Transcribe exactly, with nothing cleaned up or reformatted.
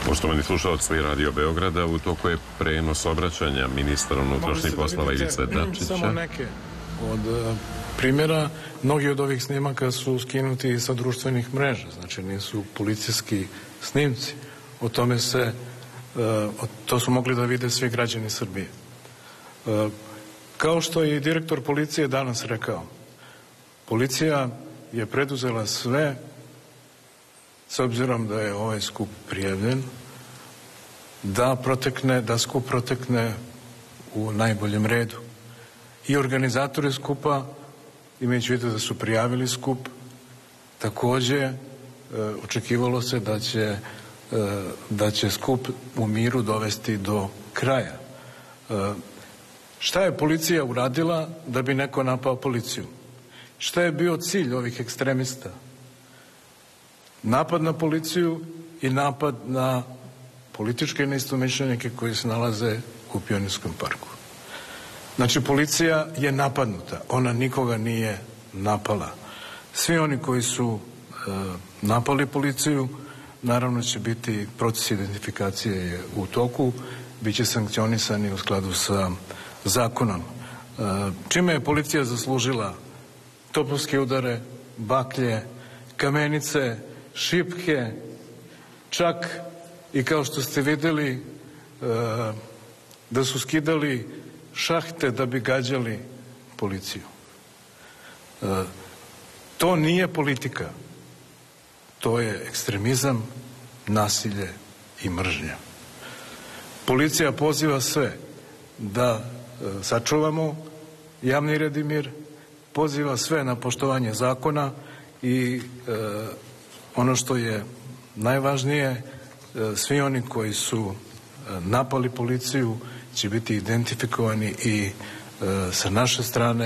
Poštovani slušalci Radio Beograda, u toku je prenos obraćanja ministra unutrašnjih poslova Ivice Dačića. Samo neke od primjera. Mnogi od ovih snimaka su skinuti sa društvenih mreža, znači nisu policijski snimci. O tome se, to su mogli da vide svi građani Srbije. Kao što je i direktor policije danas rekao, policija je preduzela sve, s obzirom da je ovaj skup prijavljen, da protekne, da skup protekne u najboljem redu. I organizatori skupa, imajući vidu da su prijavili skup, takođe e, očekivalo se da će, e, da će skup u miru dovesti do kraja. E, šta je policija uradila da bi neko napao policiju? Šta je bio cilj ovih ekstremista? Napad na policiju i napad na političke neistomišljenike koji se nalaze u Pionirskom parku. Znači, policija je napadnuta, ona nikoga nije napala. Svi oni koji su e, napali policiju, naravno će biti proces identifikacije u toku, bit će sankcionisani u skladu sa zakonom. E, čime je policija zaslužila topovske udare, baklje, kamenice, šipke, čak i kao što ste videli e, da su skidali šahte da bi gađali policiju. E, to nije politika. To je ekstremizam, nasilje i mržnja. Policija poziva sve da e, sačuvamo javni red i mir, poziva sve na poštovanje zakona i e, ono što je najvažnije, e, svi oni koji su e, napali policiju će biti identifikovani i e, sa naše strane